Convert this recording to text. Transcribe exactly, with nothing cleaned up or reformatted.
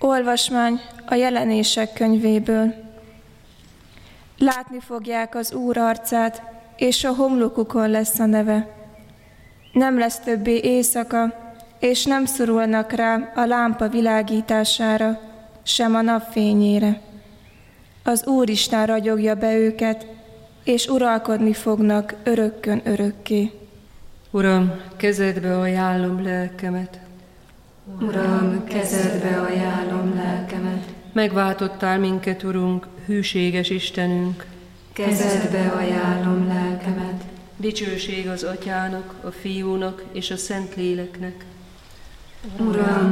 Olvasmány a Jelenések könyvéből. Látni fogják az Úr arcát, és a homlokukon lesz a neve. Nem lesz többé éjszaka, és nem szorulnak rá a lámpa világítására, sem a napfényére. Az Úristen ragyogja be őket, és uralkodni fognak örökkön örökké. Uram, kezedbe ajánlom lelkemet. Uram, kezedbe ajánlom lelkemet. Megváltottál minket, Urunk, hűséges Istenünk. Kezedbe ajánlom lelkemet. Dicsőség az Atyának, a Fiúnak és a Szentléleknek. Uram,